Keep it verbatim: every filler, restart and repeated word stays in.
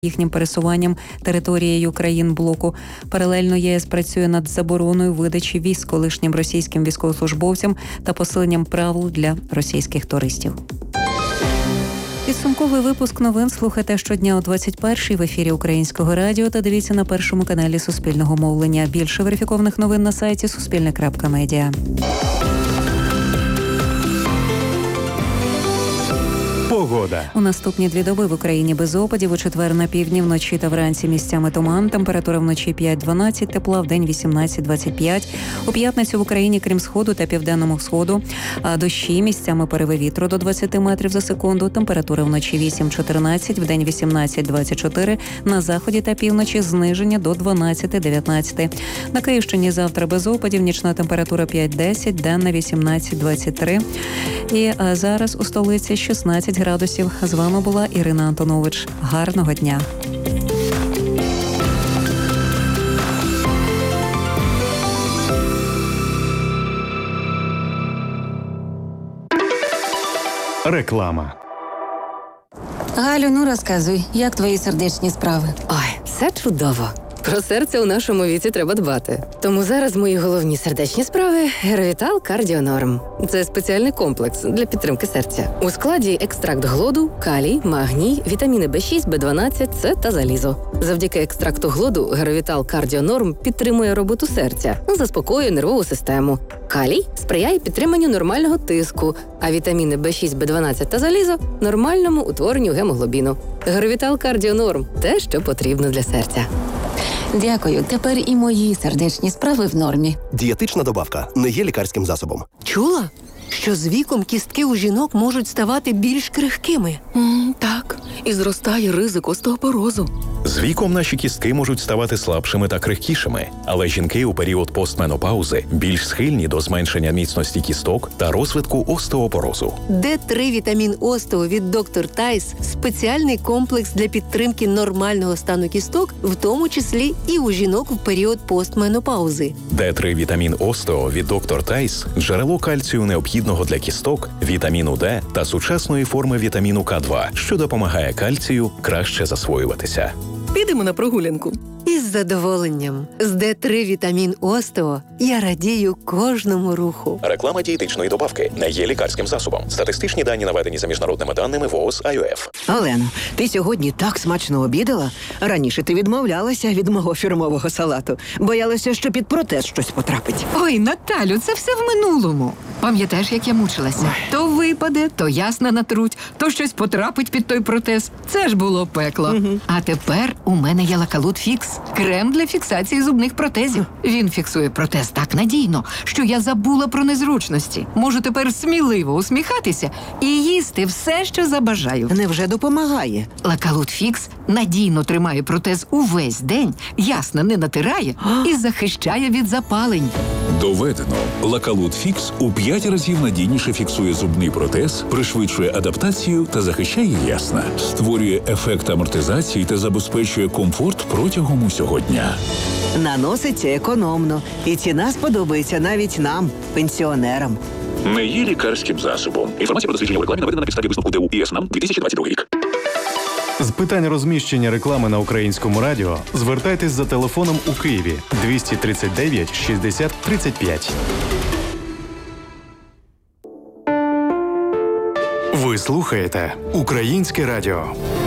їхнім пересуванням територією країн блоку. Паралельно ЄС працює над забороною видачі віз колишнім російським військовослужбовцям та посиленням правил для російських туристів. Підсумковий випуск новин слухайте щодня о двадцять першій в ефірі Українського радіо та дивіться на першому каналі Суспільного мовлення. Більше верифікованих новин на сайті суспільне крапка медіа. Погода. У наступні дві доби в Україні без опадів. У четвер на півдні, вночі та вранці місцями туман. Температура вночі п'ять-дванадцять, тепла, вдень вісімнадцять-двадцять п'ять. У п'ятницю в Україні, крім сходу та південному сходу, дощі, місцями пориви вітру до двадцять метрів за секунду. Температура вночі вісім-чотирнадцять, вдень вісімнадцять-двадцять чотири. На заході та півночі зниження до дванадцять-дев'ятнадцять. На Київщині завтра без опадів. Нічна температура п'ять-десять, денна вісімнадцять-двадцять три. І зараз у столиці шістнадцять градусів. З вами була Ірина Антонович. Гарного дня. Реклама. Галю, ну розказуй, як твої сердечні справи? Ой, все чудово. Про серце у нашому віці треба дбати. Тому зараз мої головні сердечні справи – Геровітал Кардіонорм. Це спеціальний комплекс для підтримки серця. У складі екстракт глоду, калій, магній, вітаміни Б шість, Б дванадцять, С та залізо. Завдяки екстракту глоду Геровітал Кардіонорм підтримує роботу серця, заспокоює нервову систему. Калій сприяє підтриманню нормального тиску, а вітаміни Б шість, Б дванадцять та залізо – нормальному утворенню гемоглобіну. Геровітал Кардіонорм – те, що потрібно для серця. Дякую, тепер і мої сердечні справи в нормі. Дієтична добавка не є лікарським засобом. Чула, що з віком кістки у жінок можуть ставати більш крихкими? Mm, так, і зростає ризик остеопорозу. З віком наші кістки можуть ставати слабшими та крихкішими, але жінки у період постменопаузи більш схильні до зменшення міцності кісток та розвитку остеопорозу. Д три вітамін Остео від доктор Тайс – спеціальний комплекс для підтримки нормального стану кісток, в тому числі і у жінок в період постменопаузи. Д три вітамін Остео від доктор Тайс – джерело кальцію необхідного для кісток, вітаміну Д та сучасної форми вітаміну К два, що допомагає кальцію краще засвоюватися. Підемо на прогулянку. Із задоволенням. З Д три вітамін Остео я радію кожному руху. Реклама дієтичної добавки не є лікарським засобом. Статистичні дані наведені за міжнародними даними ВООЗ ай о еф. Олено, ти сьогодні так смачно обідала. Раніше ти відмовлялася від мого фірмового салату. Боялася, що під протез щось потрапить. Ой, Наталю, це все в минулому. Пам'ятаєш, як я мучилася? Ой. То випаде, то ясна натруть, то щось потрапить під той протез. Це ж було пекло. Угу. А тепер у мене є Лакалут Фікс. Крем для фіксації зубних протезів. Він фіксує протез так надійно, що я забула про незручності. Можу тепер сміливо усміхатися і їсти все, що забажаю. Невже допомагає? Лакалут Фікс надійно тримає протез увесь день, ясно не натирає і захищає від запалень. Доведено. Лакалут Фікс у п'ять разів надійніше фіксує зубний протез, пришвидшує адаптацію та захищає ясна. Створює ефект амортизації та забезпечує комфорт протягом усього дня. Наноситься економно. І ціна сподобається навіть нам, пенсіонерам. Не є лікарським засобом. Інформація про дослідження у рекламі наведена на підставі висновку ДУ і ес НАМ дві тисячі двадцять другий рік. З питань розміщення реклами на Українському радіо звертайтесь за телефоном у Києві двісті тридцять дев'ять шістдесят тридцять п'ять. Ви слухаєте Українське радіо.